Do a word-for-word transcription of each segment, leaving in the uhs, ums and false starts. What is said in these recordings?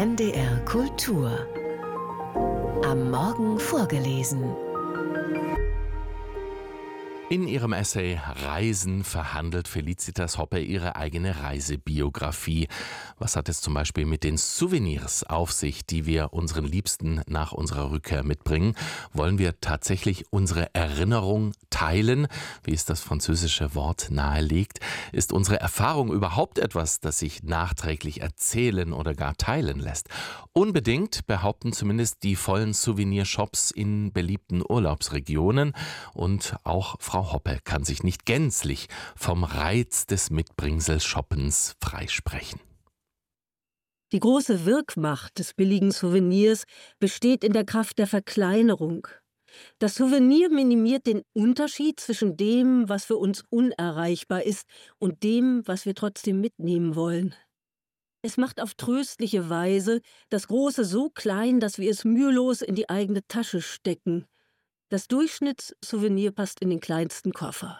N D R Kultur. Am Morgen vorgelesen. In ihrem Essay Reisen verhandelt Felicitas Hoppe ihre eigene Reisebiografie. Was hat es zum Beispiel mit den Souvenirs auf sich, die wir unseren Liebsten nach unserer Rückkehr mitbringen? Wollen wir tatsächlich unsere Erinnerung teilen, wie es das französische Wort nahelegt? Ist unsere Erfahrung überhaupt etwas, das sich nachträglich erzählen oder gar teilen lässt? Unbedingt, behaupten zumindest die vollen Souvenirshops in beliebten Urlaubsregionen. Und auch Frau Hoppe kann sich nicht gänzlich vom Reiz des Mitbringsel-Shoppens freisprechen. Die große Wirkmacht des billigen Souvenirs besteht in der Kraft der Verkleinerung. Das Souvenir minimiert den Unterschied zwischen dem, was für uns unerreichbar ist, und dem, was wir trotzdem mitnehmen wollen. Es macht auf tröstliche Weise das Große so klein, dass wir es mühelos in die eigene Tasche stecken. Das Durchschnittssouvenir passt in den kleinsten Koffer.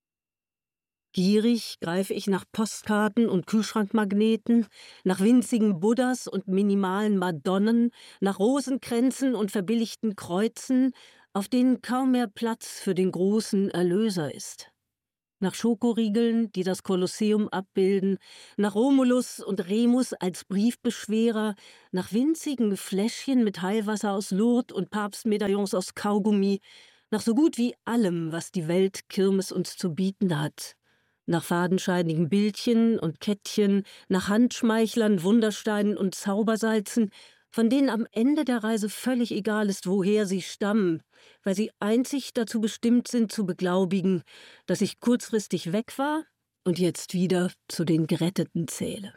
Gierig greife ich nach Postkarten und Kühlschrankmagneten, nach winzigen Buddhas und minimalen Madonnen, nach Rosenkränzen und verbilligten Kreuzen, auf denen kaum mehr Platz für den großen Erlöser ist. Nach Schokoriegeln, die das Kolosseum abbilden, nach Romulus und Remus als Briefbeschwerer, nach winzigen Fläschchen mit Heilwasser aus Lourdes und Papstmedaillons aus Kaugummi, nach so gut wie allem, was die Weltkirmes uns zu bieten hat. Nach fadenscheinigen Bildchen und Kettchen, nach Handschmeichlern, Wundersteinen und Zaubersalzen, von denen am Ende der Reise völlig egal ist, woher sie stammen, weil sie einzig dazu bestimmt sind, zu beglaubigen, dass ich kurzfristig weg war und jetzt wieder zu den Geretteten zähle.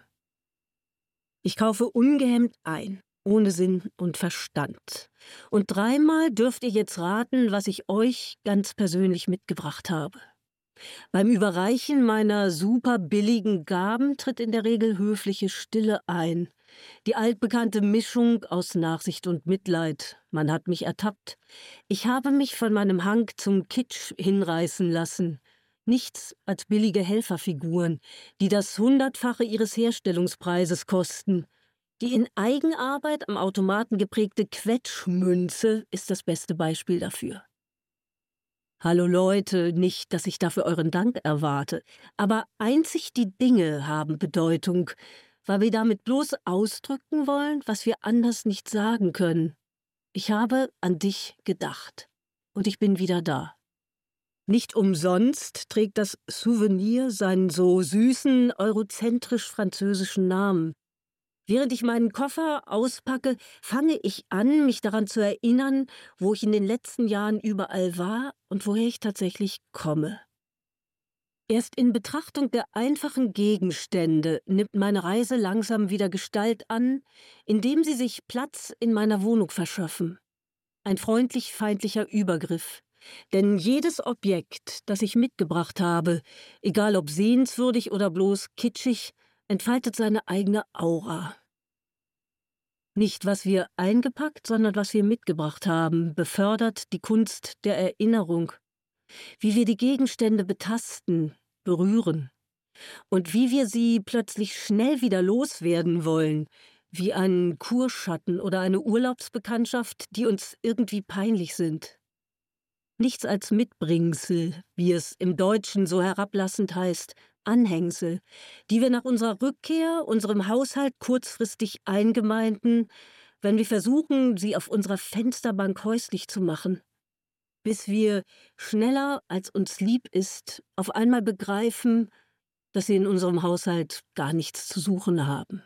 Ich kaufe ungehemmt ein, ohne Sinn und Verstand. Und dreimal dürft ihr jetzt raten, was ich euch ganz persönlich mitgebracht habe. Beim Überreichen meiner super billigen Gaben tritt in der Regel höfliche Stille ein. Die altbekannte Mischung aus Nachsicht und Mitleid. Man hat mich ertappt. Ich habe mich von meinem Hang zum Kitsch hinreißen lassen. Nichts als billige Helferfiguren, die das Hundertfache ihres Herstellungspreises kosten. Die in Eigenarbeit am Automaten geprägte Quetschmünze ist das beste Beispiel dafür. Hallo Leute, nicht, dass ich dafür euren Dank erwarte, aber einzig die Dinge haben Bedeutung, weil wir damit bloß ausdrücken wollen, was wir anders nicht sagen können. Ich habe an dich gedacht und ich bin wieder da. Nicht umsonst trägt das Souvenir seinen so süßen, eurozentrisch-französischen Namen. Während ich meinen Koffer auspacke, fange ich an, mich daran zu erinnern, wo ich in den letzten Jahren überall war und woher ich tatsächlich komme. Erst in Betrachtung der einfachen Gegenstände nimmt meine Reise langsam wieder Gestalt an, indem sie sich Platz in meiner Wohnung verschaffen. Ein freundlich-feindlicher Übergriff. Denn jedes Objekt, das ich mitgebracht habe, egal ob sehenswürdig oder bloß kitschig, entfaltet seine eigene Aura. Nicht, was wir eingepackt, sondern was wir mitgebracht haben, befördert die Kunst der Erinnerung. Wie wir die Gegenstände betasten, berühren. Und wie wir sie plötzlich schnell wieder loswerden wollen, wie ein Kurschatten oder eine Urlaubsbekanntschaft, die uns irgendwie peinlich sind. Nichts als Mitbringsel, wie es im Deutschen so herablassend heißt, Anhängsel, die wir nach unserer Rückkehr unserem Haushalt kurzfristig eingemeinden, wenn wir versuchen, sie auf unserer Fensterbank häuslich zu machen. Bis wir, schneller als uns lieb ist, auf einmal begreifen, dass sie in unserem Haushalt gar nichts zu suchen haben.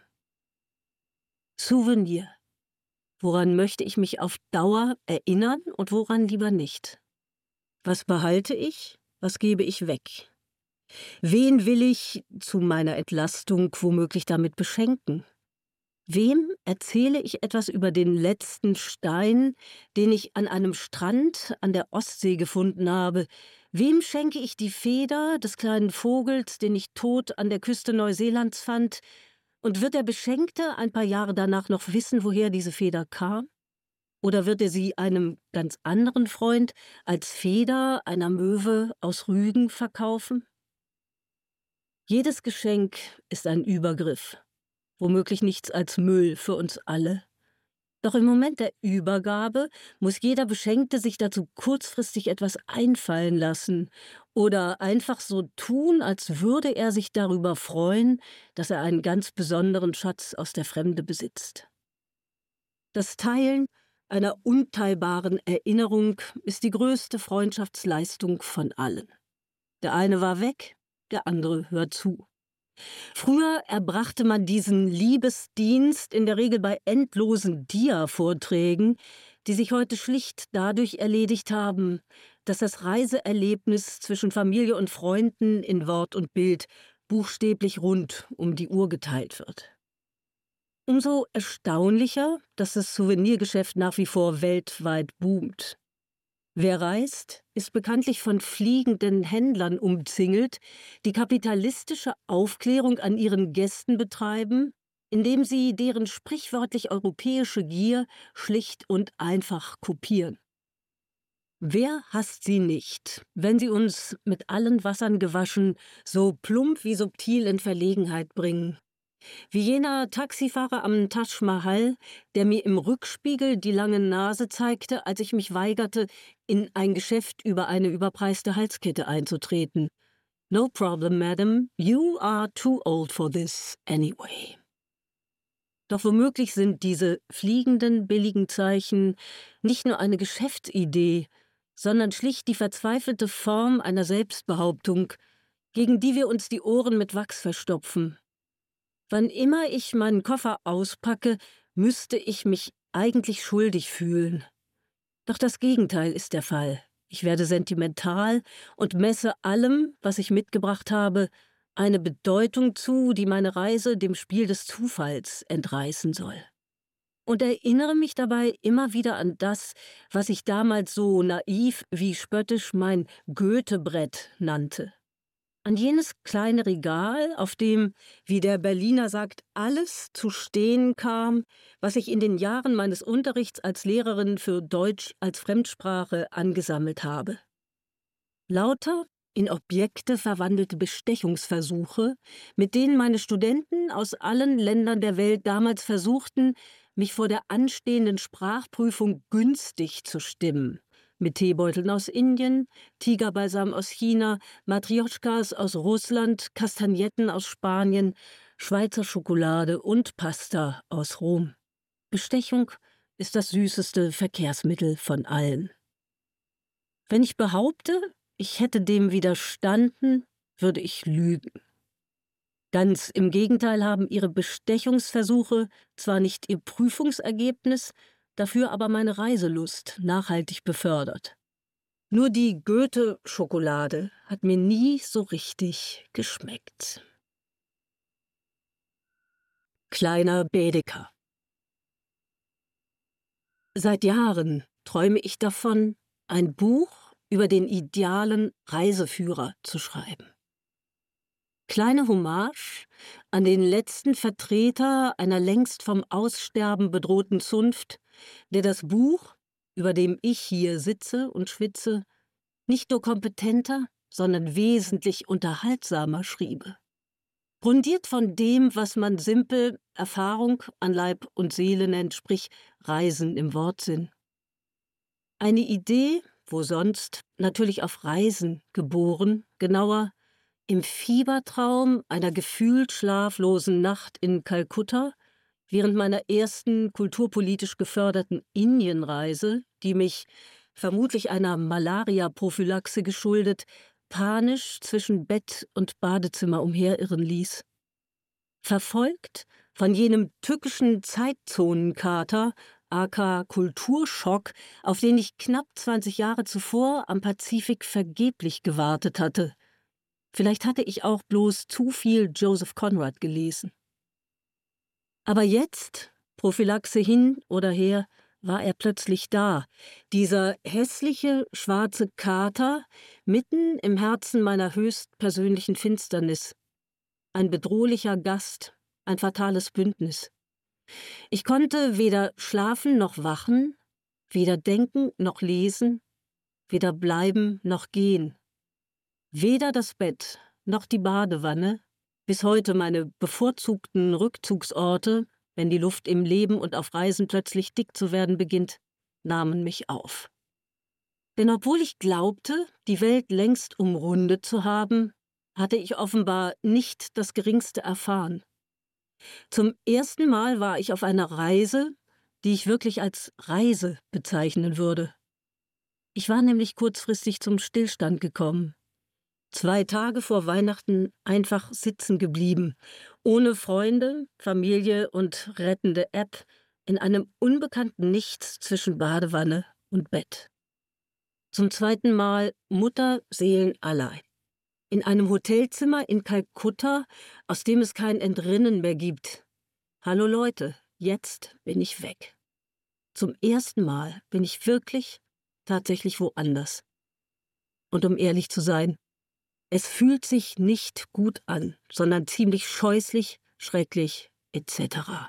Souvenir. Woran möchte ich mich auf Dauer erinnern und woran lieber nicht? Was behalte ich? Was gebe ich weg? Wen will ich zu meiner Entlastung womöglich damit beschenken? Wem erzähle ich etwas über den letzten Stein, den ich an einem Strand an der Ostsee gefunden habe? Wem schenke ich die Feder des kleinen Vogels, den ich tot an der Küste Neuseelands fand? Und wird der Beschenkte ein paar Jahre danach noch wissen, woher diese Feder kam? Oder wird er sie einem ganz anderen Freund als Feder einer Möwe aus Rügen verkaufen? Jedes Geschenk ist ein Übergriff. womöglich nichts als Müll für uns alle. Doch im Moment der Übergabe muss jeder Beschenkte sich dazu kurzfristig etwas einfallen lassen oder einfach so tun, als würde er sich darüber freuen, dass er einen ganz besonderen Schatz aus der Fremde besitzt. Das Teilen einer unteilbaren Erinnerung ist die größte Freundschaftsleistung von allen. Der eine war weg, der andere hört zu. Früher erbrachte man diesen Liebesdienst in der Regel bei endlosen Dia-Vorträgen, die sich heute schlicht dadurch erledigt haben, dass das Reiseerlebnis zwischen Familie und Freunden in Wort und Bild buchstäblich rund um die Uhr geteilt wird. Umso erstaunlicher, dass das Souvenirgeschäft nach wie vor weltweit boomt. Wer reist, ist bekanntlich von fliegenden Händlern umzingelt, die kapitalistische Aufklärung an ihren Gästen betreiben, indem sie deren sprichwörtlich europäische Gier schlicht und einfach kopieren. Wer hasst sie nicht, wenn sie uns mit allen Wassern gewaschen so plump wie subtil in Verlegenheit bringen? Wie jener Taxifahrer am Taj Mahal, der mir im Rückspiegel die lange Nase zeigte, als ich mich weigerte, in ein Geschäft über eine überpreiste Halskette einzutreten. No problem, madam, you are too old for this anyway. Doch womöglich sind diese fliegenden, billigen Zeichen nicht nur eine Geschäftsidee, sondern schlicht die verzweifelte Form einer Selbstbehauptung, gegen die wir uns die Ohren mit Wachs verstopfen. Wann immer ich meinen Koffer auspacke, müsste ich mich eigentlich schuldig fühlen. Doch das Gegenteil ist der Fall. Ich werde sentimental und messe allem, was ich mitgebracht habe, eine Bedeutung zu, die meine Reise dem Spiel des Zufalls entreißen soll. Und erinnere mich dabei immer wieder an das, was ich damals so naiv wie spöttisch mein Goethe-Brett nannte. An jenes kleine Regal, auf dem, wie der Berliner sagt, alles zu stehen kam, was ich in den Jahren meines Unterrichts als Lehrerin für Deutsch als Fremdsprache angesammelt habe. Lauter in Objekte verwandelte Bestechungsversuche, mit denen meine Studenten aus allen Ländern der Welt damals versuchten, mich vor der anstehenden Sprachprüfung günstig zu stimmen. Mit Teebeuteln aus Indien, Tigerbalsam aus China, Matrioschkas aus Russland, Kastagnetten aus Spanien, Schweizer Schokolade und Pasta aus Rom. Bestechung ist das süßeste Verkehrsmittel von allen. Wenn ich behaupte, ich hätte dem widerstanden, würde ich lügen. Ganz im Gegenteil haben ihre Bestechungsversuche zwar nicht ihr Prüfungsergebnis, dafür aber meine Reiselust nachhaltig befördert. Nur die Goethe-Schokolade hat mir nie so richtig geschmeckt. Kleiner Baedeker. Seit Jahren träume ich davon, ein Buch über den idealen Reiseführer zu schreiben. Kleine Hommage an den letzten Vertreter einer längst vom Aussterben bedrohten Zunft, der das Buch, über dem ich hier sitze und schwitze, nicht nur kompetenter, sondern wesentlich unterhaltsamer schriebe. Grundiert von dem, was man simpel Erfahrung an Leib und Seele nennt, sprich Reisen im Wortsinn. Eine Idee, wo sonst natürlich auf Reisen geboren, genauer im Fiebertraum einer gefühlt schlaflosen Nacht in Kalkutta, während meiner ersten kulturpolitisch geförderten Indienreise, die mich, vermutlich einer Malaria-Prophylaxe geschuldet, panisch zwischen Bett und Badezimmer umherirren ließ. Verfolgt von jenem tückischen Zeitzonenkater, aka Kulturschock, auf den ich knapp zwanzig Jahre zuvor am Pazifik vergeblich gewartet hatte. Vielleicht hatte ich auch bloß zu viel Joseph Conrad gelesen. Aber jetzt, Prophylaxe hin oder her, war er plötzlich da, dieser hässliche, schwarze Kater, mitten im Herzen meiner höchstpersönlichen Finsternis. Ein bedrohlicher Gast, ein fatales Bündnis. Ich konnte weder schlafen noch wachen, weder denken noch lesen, weder bleiben noch gehen. Weder das Bett noch die Badewanne, Bis heute meine bevorzugten Rückzugsorte, wenn die Luft im Leben und auf Reisen plötzlich dick zu werden beginnt, nahmen mich auf. Denn obwohl ich glaubte, die Welt längst umrundet zu haben, hatte ich offenbar nicht das Geringste erfahren. Zum ersten Mal war ich auf einer Reise, die ich wirklich als Reise bezeichnen würde. Ich war nämlich kurzfristig zum Stillstand gekommen. Zwei Tage vor Weihnachten einfach sitzen geblieben, ohne Freunde, Familie und rettende App, in einem unbekannten Nichts zwischen Badewanne und Bett. Zum zweiten Mal Mutterseelenallein. In einem Hotelzimmer in Kalkutta, aus dem es kein Entrinnen mehr gibt. Hallo Leute, jetzt bin ich weg. Zum ersten Mal bin ich wirklich, tatsächlich woanders. Und um ehrlich zu sein, es fühlt sich nicht gut an, sondern ziemlich scheußlich, schrecklich et cetera.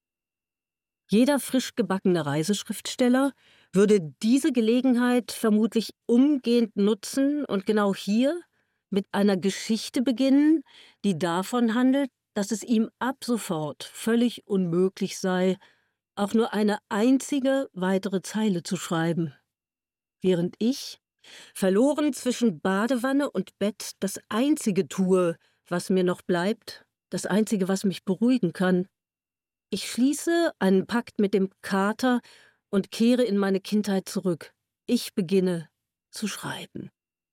Jeder frisch gebackene Reiseschriftsteller würde diese Gelegenheit vermutlich umgehend nutzen und genau hier mit einer Geschichte beginnen, die davon handelt, dass es ihm ab sofort völlig unmöglich sei, auch nur eine einzige weitere Zeile zu schreiben. Während ich, verloren zwischen Badewanne und Bett, das Einzige tue, was mir noch bleibt, das Einzige, was mich beruhigen kann. Ich schließe einen Pakt mit dem Kater und kehre in meine Kindheit zurück. Ich beginne zu schreiben.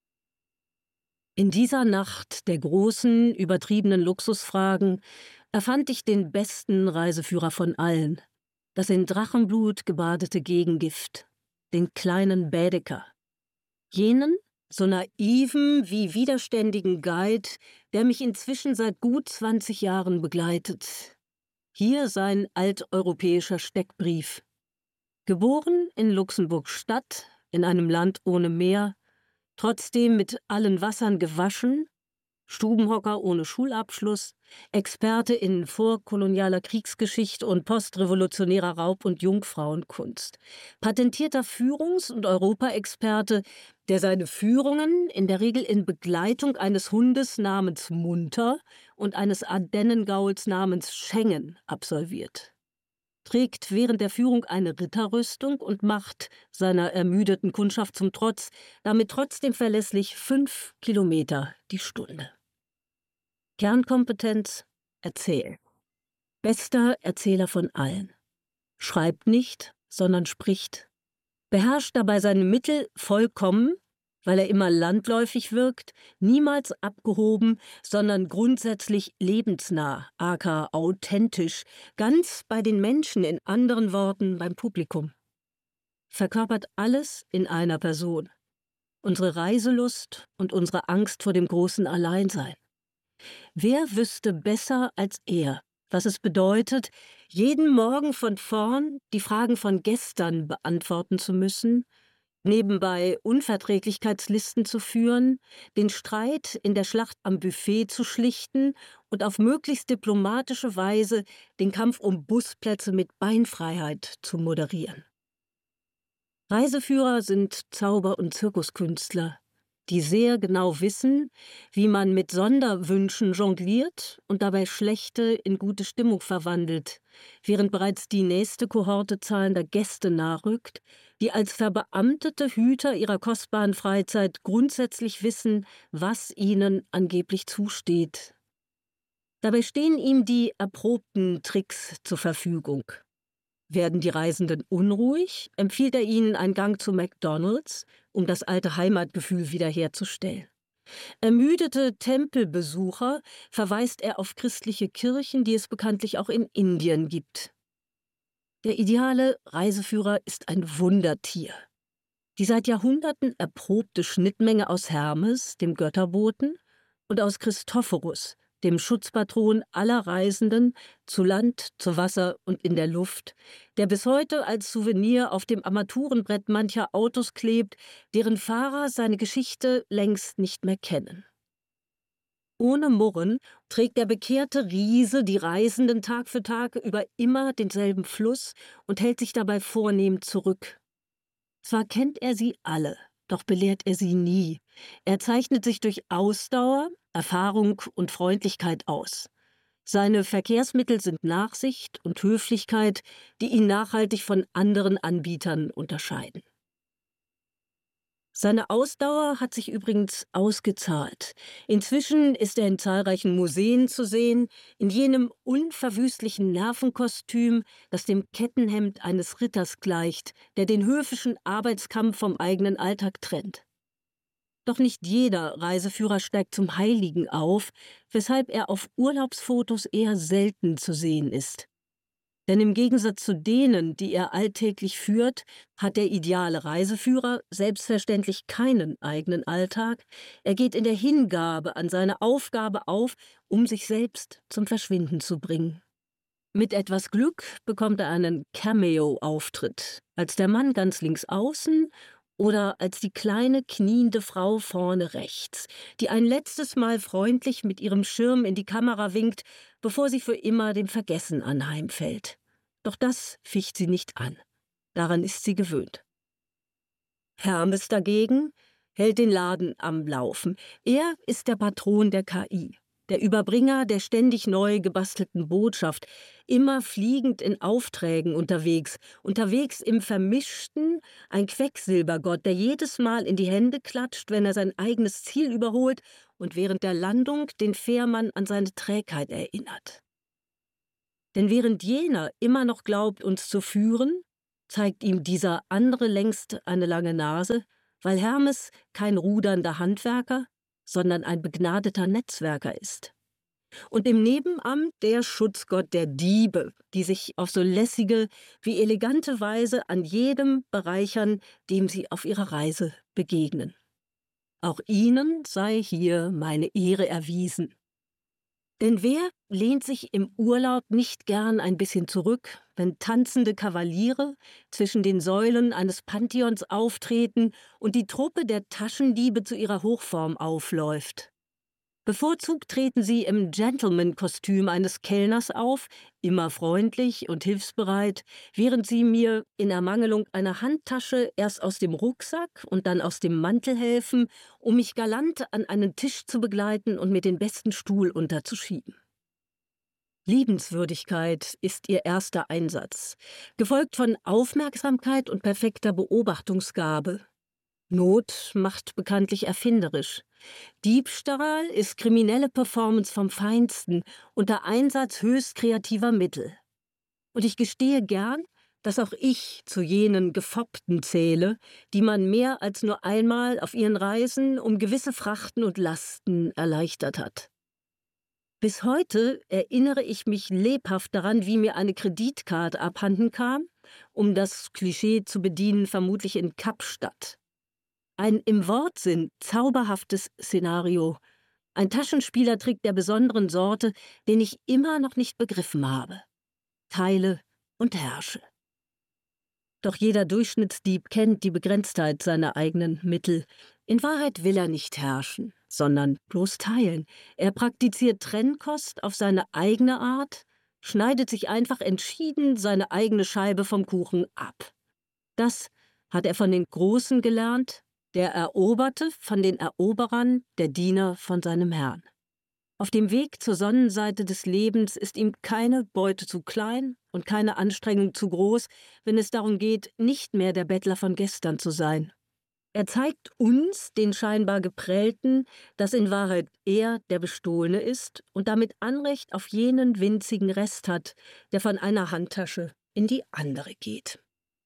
In dieser Nacht der großen, übertriebenen Luxusfragen erfand ich den besten Reiseführer von allen, das in Drachenblut gebadete Gegengift, den kleinen Baedeker. Jenen, so naiven wie widerständigen Guide, der mich inzwischen seit gut zwanzig Jahren begleitet. Hier sein alteuropäischer Steckbrief. Geboren in Luxemburg-Stadt, in einem Land ohne Meer, trotzdem mit allen Wassern gewaschen, Stubenhocker ohne Schulabschluss, Experte in vorkolonialer Kriegsgeschichte und postrevolutionärer Raub- und Jungfrauenkunst, patentierter Führungs- und Europaexperte, der seine Führungen in der Regel in Begleitung eines Hundes namens Munter und eines Ardennengauls namens Schengen absolviert. Trägt während der Führung eine Ritterrüstung und macht, seiner ermüdeten Kundschaft zum Trotz, damit trotzdem verlässlich fünf Kilometer die Stunde. Kernkompetenz: Erzählen. Bester Erzähler von allen. Schreibt nicht, sondern spricht. Beherrscht dabei seine Mittel vollkommen, weil er immer landläufig wirkt, niemals abgehoben, sondern grundsätzlich lebensnah, aka authentisch, ganz bei den Menschen, in anderen Worten beim Publikum. Verkörpert alles in einer Person. Unsere Reiselust und unsere Angst vor dem großen Alleinsein. Wer wüsste besser als er, was es bedeutet, jeden Morgen von vorn die Fragen von gestern beantworten zu müssen, nebenbei Unverträglichkeitslisten zu führen, den Streit in der Schlacht am Buffet zu schlichten und auf möglichst diplomatische Weise den Kampf um Busplätze mit Beinfreiheit zu moderieren. Reiseführer sind Zauber- und Zirkuskünstler, die sehr genau wissen, wie man mit Sonderwünschen jongliert und dabei schlechte in gute Stimmung verwandelt, während bereits die nächste Kohorte zahlender Gäste nachrückt, die als verbeamtete Hüter ihrer kostbaren Freizeit grundsätzlich wissen, was ihnen angeblich zusteht. Dabei stehen ihm die erprobten Tricks zur Verfügung. Werden die Reisenden unruhig, empfiehlt er ihnen einen Gang zu McDonald's, um das alte Heimatgefühl wiederherzustellen. Ermüdete Tempelbesucher verweist er auf christliche Kirchen, die es bekanntlich auch in Indien gibt. Der ideale Reiseführer ist ein Wundertier. Die seit Jahrhunderten erprobte Schnittmenge aus Hermes, dem Götterboten, und aus Christophorus, dem Schutzpatron aller Reisenden, zu Land, zu Wasser und in der Luft, der bis heute als Souvenir auf dem Armaturenbrett mancher Autos klebt, deren Fahrer seine Geschichte längst nicht mehr kennen. Ohne Murren trägt der bekehrte Riese die Reisenden Tag für Tag über immer denselben Fluss und hält sich dabei vornehm zurück. Zwar kennt er sie alle, doch belehrt er sie nie. Er zeichnet sich durch Ausdauer, Erfahrung und Freundlichkeit aus. Seine Verkehrsmittel sind Nachsicht und Höflichkeit, die ihn nachhaltig von anderen Anbietern unterscheiden. Seine Ausdauer hat sich übrigens ausgezahlt. Inzwischen ist er in zahlreichen Museen zu sehen, in jenem unverwüstlichen Nervenkostüm, das dem Kettenhemd eines Ritters gleicht, der den höfischen Arbeitskampf vom eigenen Alltag trennt. Doch nicht jeder Reiseführer steigt zum Heiligen auf, weshalb er auf Urlaubsfotos eher selten zu sehen ist. Denn im Gegensatz zu denen, die er alltäglich führt, hat der ideale Reiseführer selbstverständlich keinen eigenen Alltag. Er geht in der Hingabe an seine Aufgabe auf, um sich selbst zum Verschwinden zu bringen. Mit etwas Glück bekommt er einen Cameo-Auftritt, als der Mann ganz links außen oder als die kleine, kniende Frau vorne rechts, die ein letztes Mal freundlich mit ihrem Schirm in die Kamera winkt, bevor sie für immer dem Vergessen anheimfällt. Doch das ficht sie nicht an. Daran ist sie gewöhnt. Hermes dagegen hält den Laden am Laufen. Er ist der Patron der K I, der Überbringer der ständig neu gebastelten Botschaft, immer fliegend in Aufträgen unterwegs, unterwegs im Vermischten, ein Quecksilbergott, der jedes Mal in die Hände klatscht, wenn er sein eigenes Ziel überholt und während der Landung den Fährmann an seine Trägheit erinnert. Denn während jener immer noch glaubt, uns zu führen, zeigt ihm dieser andere längst eine lange Nase, weil Hermes kein rudernder Handwerker, sondern ein begnadeter Netzwerker ist. Und im Nebenamt der Schutzgott der Diebe, die sich auf so lässige wie elegante Weise an jedem bereichern, dem sie auf ihrer Reise begegnen. Auch ihnen sei hier meine Ehre erwiesen. Denn wer lehnt sich im Urlaub nicht gern ein bisschen zurück, wenn tanzende Kavaliere zwischen den Säulen eines Pantheons auftreten und die Truppe der Taschendiebe zu ihrer Hochform aufläuft? Bevorzugt treten sie im Gentleman-Kostüm eines Kellners auf, immer freundlich und hilfsbereit, während sie mir in Ermangelung einer Handtasche erst aus dem Rucksack und dann aus dem Mantel helfen, um mich galant an einen Tisch zu begleiten und mir den besten Stuhl unterzuschieben. Liebenswürdigkeit ist ihr erster Einsatz, gefolgt von Aufmerksamkeit und perfekter Beobachtungsgabe. Not macht bekanntlich erfinderisch. Diebstahl ist kriminelle Performance vom Feinsten unter Einsatz höchst kreativer Mittel. Und ich gestehe gern, dass auch ich zu jenen Gefoppten zähle, die man mehr als nur einmal auf ihren Reisen um gewisse Frachten und Lasten erleichtert hat. Bis heute erinnere ich mich lebhaft daran, wie mir eine Kreditkarte abhanden kam, um das Klischee zu bedienen, vermutlich in Kapstadt. Ein im Wortsinn zauberhaftes Szenario, ein Taschenspielertrick der besonderen Sorte, den ich immer noch nicht begriffen habe. Teile und herrsche. Doch jeder Durchschnittsdieb kennt die Begrenztheit seiner eigenen Mittel. In Wahrheit will er nicht herrschen, sondern bloß teilen. Er praktiziert Trennkost auf seine eigene Art, schneidet sich einfach entschieden seine eigene Scheibe vom Kuchen ab. Das hat er von den Großen gelernt, der Eroberte von den Eroberern, der Diener von seinem Herrn. Auf dem Weg zur Sonnenseite des Lebens ist ihm keine Beute zu klein und keine Anstrengung zu groß, wenn es darum geht, nicht mehr der Bettler von gestern zu sein. Er zeigt uns, den scheinbar Geprellten, dass in Wahrheit er der Bestohlene ist und damit Anrecht auf jenen winzigen Rest hat, der von einer Handtasche in die andere geht.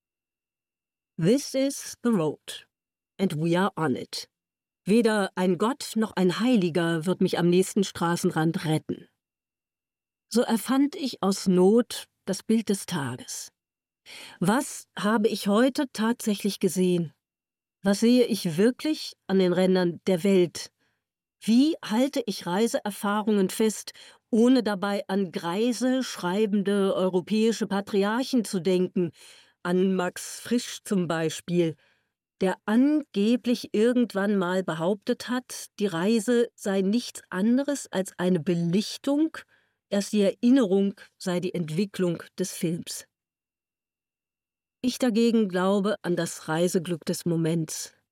This is the road. And we are on it. Weder ein Gott noch ein Heiliger wird mich am nächsten Straßenrand retten. So erfand ich aus Not das Bild des Tages. Was habe ich heute tatsächlich gesehen? Was sehe ich wirklich an den Rändern der Welt? Wie halte ich Reiseerfahrungen fest, ohne dabei an greise, schreibende europäische Patriarchen zu denken, an Max Frisch zum Beispiel, der angeblich irgendwann mal behauptet hat, die Reise sei nichts anderes als eine Belichtung, erst die Erinnerung sei die Entwicklung des Films. Ich dagegen glaube an das Reiseglück des Moments.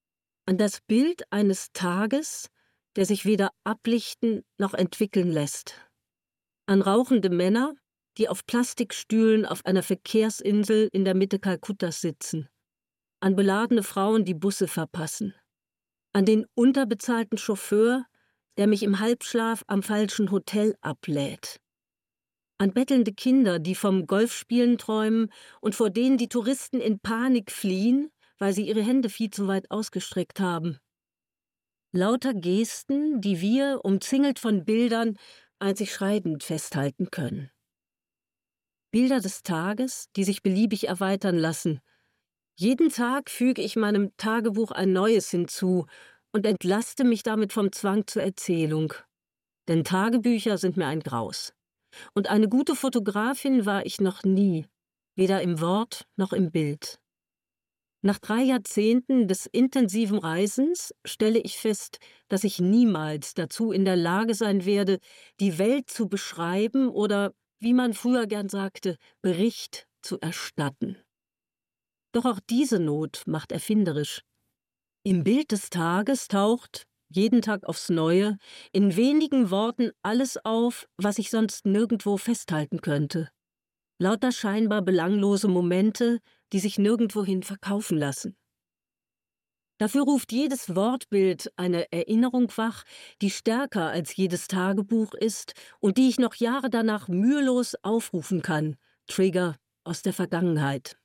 an das Bild eines Tages, der sich weder ablichten noch entwickeln lässt, an rauchende Männer, die auf Plastikstühlen auf einer Verkehrsinsel in der Mitte Kalkuttas sitzen, an beladene Frauen, die Busse verpassen, an den unterbezahlten Chauffeur, der mich im Halbschlaf am falschen Hotel ablädt, an bettelnde Kinder, die vom Golfspielen träumen und vor denen die Touristen in Panik fliehen, weil sie ihre Hände viel zu weit ausgestreckt haben. Lauter Gesten, die wir, umzingelt von Bildern, einzig schreibend festhalten können. Bilder des Tages, die sich beliebig erweitern lassen. Jeden Tag füge ich meinem Tagebuch ein neues hinzu und entlaste mich damit vom Zwang zur Erzählung. Denn Tagebücher sind mir ein Graus. Und eine gute Fotografin war ich noch nie, weder im Wort noch im Bild. Nach drei Jahrzehnten des intensiven Reisens stelle ich fest, dass ich niemals dazu in der Lage sein werde, die Welt zu beschreiben oder, wie man früher gern sagte, Bericht zu erstatten. Doch auch diese Not macht erfinderisch. Im Bild des Tages taucht, jeden Tag aufs Neue, in wenigen Worten alles auf, was ich sonst nirgendwo festhalten könnte. Lauter scheinbar belanglose Momente, die sich nirgendwohin verkaufen lassen. Dafür ruft jedes Wortbild eine Erinnerung wach, die stärker als jedes Tagebuch ist und die ich noch Jahre danach mühelos aufrufen kann, Trigger aus der Vergangenheit.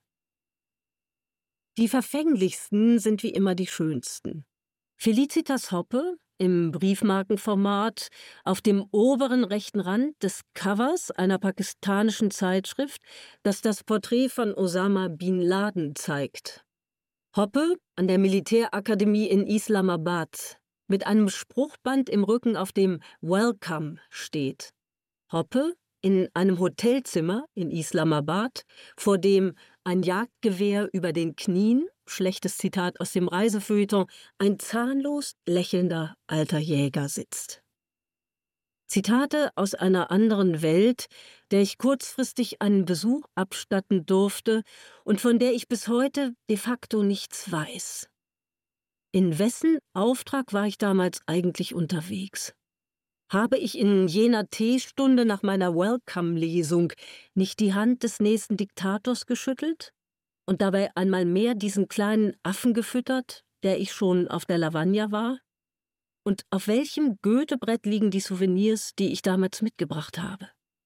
Die verfänglichsten sind wie immer die schönsten. Felicitas Hoppe im Briefmarkenformat auf dem oberen rechten Rand des Covers einer pakistanischen Zeitschrift, das das Porträt von Osama bin Laden zeigt. Hoppe an der Militärakademie in Islamabad mit einem Spruchband im Rücken, auf dem Welcome steht. Hoppe in einem Hotelzimmer in Islamabad, vor dem ein Jagdgewehr über den Knien, schlechtes Zitat aus dem Reisefeuilleton, ein zahnlos lächelnder alter Jäger sitzt. Zitate aus einer anderen Welt, der ich kurzfristig einen Besuch abstatten durfte und von der ich bis heute de facto nichts weiß. In wessen Auftrag war ich damals eigentlich unterwegs? Habe ich in jener Teestunde nach meiner Welcome-Lesung nicht die Hand des nächsten Diktators geschüttelt und dabei einmal mehr diesen kleinen Affen gefüttert, der ich schon auf der Lavagna war? Und auf welchem Goethebrett liegen die Souvenirs, die ich damals mitgebracht habe?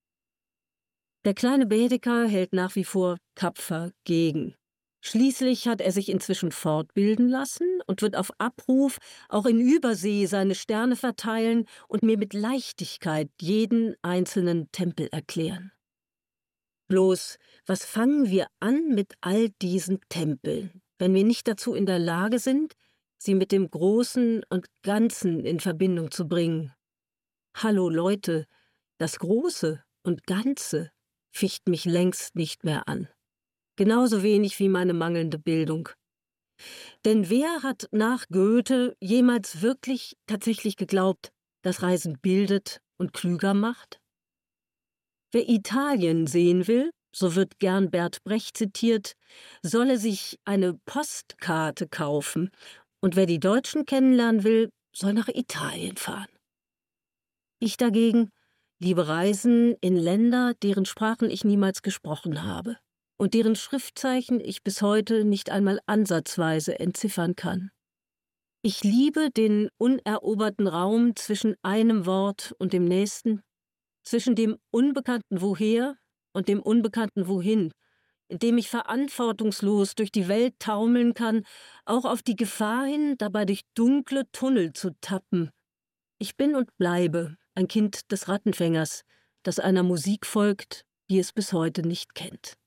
Der kleine Baedeker hält nach wie vor tapfer gegen. Schließlich hat er sich inzwischen fortbilden lassen und wird auf Abruf auch in Übersee seine Sterne verteilen und mir mit Leichtigkeit jeden einzelnen Tempel erklären. Bloß, was fangen wir an mit all diesen Tempeln, wenn wir nicht dazu in der Lage sind, sie mit dem Großen und Ganzen in Verbindung zu bringen? Hallo Leute, das Große und Ganze ficht mich längst nicht mehr an. Genauso wenig wie meine mangelnde Bildung. Denn wer hat nach Goethe jemals wirklich tatsächlich geglaubt, dass Reisen bildet und klüger macht? Wer Italien sehen will, so wird gern Bert Brecht zitiert, solle sich eine Postkarte kaufen, und wer die Deutschen kennenlernen will, soll nach Italien fahren. Ich dagegen liebe Reisen in Länder, deren Sprachen ich niemals gesprochen habe und deren Schriftzeichen ich bis heute nicht einmal ansatzweise entziffern kann. Ich liebe den uneroberten Raum zwischen einem Wort und dem nächsten, zwischen dem unbekannten Woher und dem unbekannten Wohin, in dem ich verantwortungslos durch die Welt taumeln kann, auch auf die Gefahr hin, dabei durch dunkle Tunnel zu tappen. Ich bin und bleibe ein Kind des Rattenfängers, das einer Musik folgt, die es bis heute nicht kennt.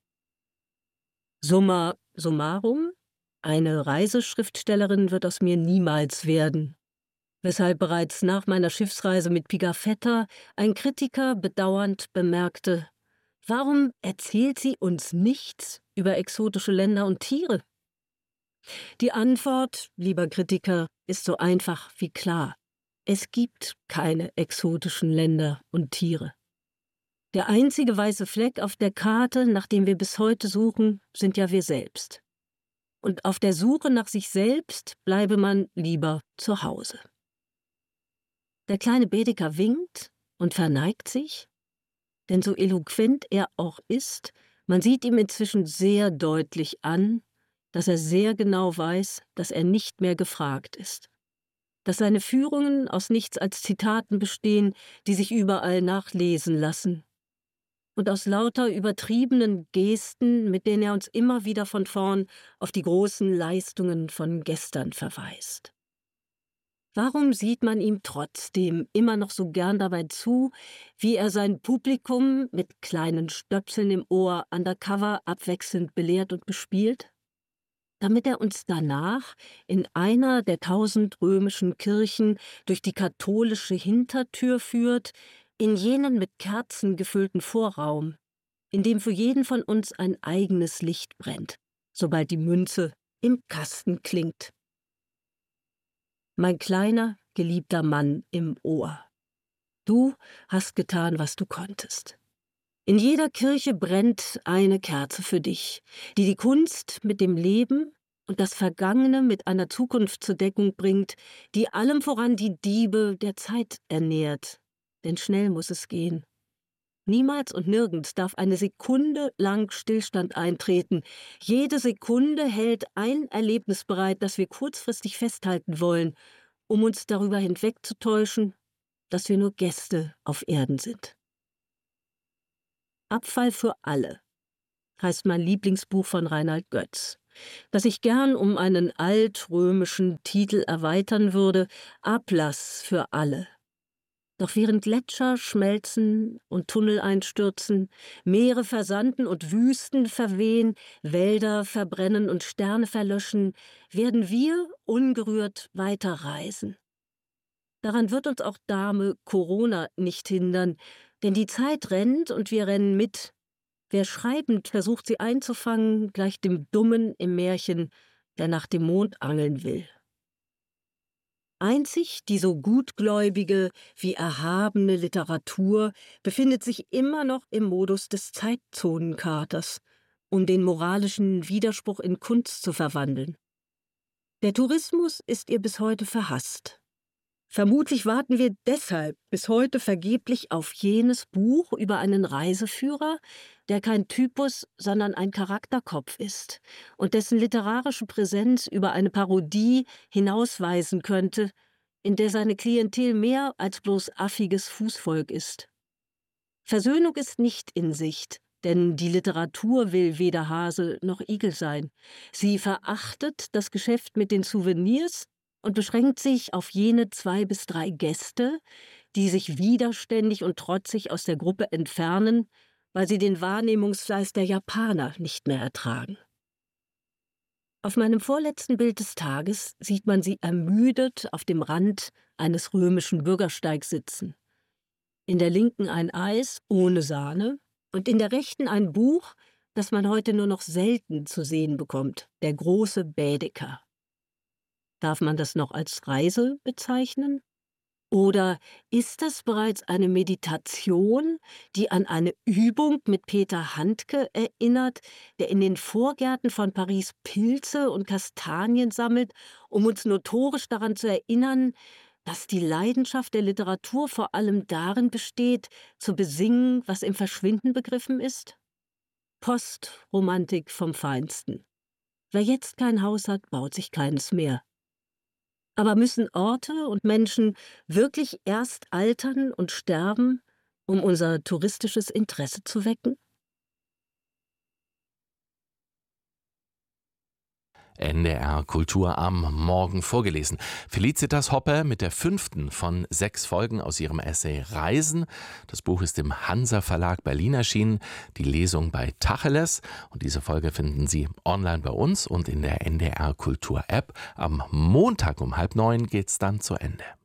Summa summarum, eine Reiseschriftstellerin wird aus mir niemals werden, weshalb bereits nach meiner Schiffsreise mit Pigafetta ein Kritiker bedauernd bemerkte: Warum erzählt sie uns nichts über exotische Länder und Tiere? Die Antwort, lieber Kritiker, ist so einfach wie klar. Es gibt keine exotischen Länder und Tiere. Der einzige weiße Fleck auf der Karte, nach dem wir bis heute suchen, sind ja wir selbst. und auf der Suche nach sich selbst bleibe man lieber zu Hause. Der kleine Baedeker winkt und verneigt sich, denn so eloquent er auch ist, man sieht ihm inzwischen sehr deutlich an, dass er sehr genau weiß, dass er nicht mehr gefragt ist, dass seine Führungen aus nichts als Zitaten bestehen, die sich überall nachlesen lassen, und aus lauter übertriebenen Gesten, mit denen er uns immer wieder von vorn auf die großen Leistungen von gestern verweist. Warum sieht man ihm trotzdem immer noch so gern dabei zu, wie er sein Publikum mit kleinen Stöpseln im Ohr undercover abwechselnd belehrt und bespielt? Damit er uns danach in einer der tausend römischen Kirchen durch die katholische Hintertür führt, in jenen mit Kerzen gefüllten Vorraum, in dem für jeden von uns ein eigenes Licht brennt, sobald die Münze im Kasten klingt. Mein kleiner, geliebter Mann im Ohr, du hast getan, was du konntest. In jeder Kirche brennt eine Kerze für dich, die die Kunst mit dem Leben und das Vergangene mit einer Zukunft zur Deckung bringt, die allem voran die Diebe der Zeit ernährt. Denn schnell muss es gehen. Niemals und nirgends darf eine Sekunde lang Stillstand eintreten. Jede Sekunde hält ein Erlebnis bereit, das wir kurzfristig festhalten wollen, um uns darüber hinwegzutäuschen, dass wir nur Gäste auf Erden sind. Abfall für alle heißt mein Lieblingsbuch von Reinhard Götz, das ich gern um einen altrömischen Titel erweitern würde: Ablass für alle. Doch während Gletscher schmelzen und Tunnel einstürzen, Meere versanden und Wüsten verwehen, Wälder verbrennen und Sterne verlöschen, werden wir ungerührt weiterreisen. Daran wird uns auch Dame Corona nicht hindern, denn die Zeit rennt und wir rennen mit. Wer schreibend versucht, sie einzufangen, gleicht dem Dummen im Märchen, der nach dem Mond angeln will. Einzig die so gutgläubige wie erhabene Literatur befindet sich immer noch im Modus des Zeitzonenkaters, um den moralischen Widerspruch in Kunst zu verwandeln. Der Tourismus ist ihr bis heute verhasst. Vermutlich warten wir deshalb bis heute vergeblich auf jenes Buch über einen Reiseführer, der kein Typus, sondern ein Charakterkopf ist und dessen literarische Präsenz über eine Parodie hinausweisen könnte, in der seine Klientel mehr als bloß affiges Fußvolk ist. Versöhnung ist nicht in Sicht, denn die Literatur will weder Hase noch Igel sein. Sie verachtet das Geschäft mit den Souvenirs und beschränkt sich auf jene zwei bis drei Gäste, die sich widerständig und trotzig aus der Gruppe entfernen, weil sie den Wahrnehmungsfleiß der Japaner nicht mehr ertragen. Auf meinem vorletzten Bild des Tages sieht man sie ermüdet auf dem Rand eines römischen Bürgersteigs sitzen. In der linken ein Eis ohne Sahne und in der rechten ein Buch, das man heute nur noch selten zu sehen bekommt, der große Baedeker. Darf man das noch als Reise bezeichnen? Oder ist das bereits eine Meditation, die an eine Übung mit Peter Handke erinnert, der in den Vorgärten von Paris Pilze und Kastanien sammelt, um uns notorisch daran zu erinnern, dass die Leidenschaft der Literatur vor allem darin besteht, zu besingen, was im Verschwinden begriffen ist? Postromantik vom Feinsten. Wer jetzt kein Haus hat, baut sich keines mehr. Aber müssen Orte und Menschen wirklich erst altern und sterben, um unser touristisches Interesse zu wecken? N D R Kultur am Morgen vorgelesen. Felicitas Hoppe mit der fünften von sechs Folgen aus ihrem Essay Reisen. Das Buch ist im Hansa Verlag Berlin erschienen, die Lesung bei Tacheles. Und diese Folge finden Sie online bei uns und in der N D R Kultur App. Am Montag um halb neun geht's dann zu Ende.